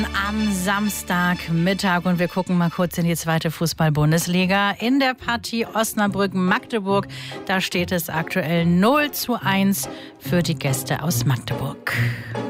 Am Samstagmittag und wir gucken mal kurz in die zweite Fußball-Bundesliga. In der Partie Osnabrück-Magdeburg, da steht es aktuell 0:1 für die Gäste aus Magdeburg.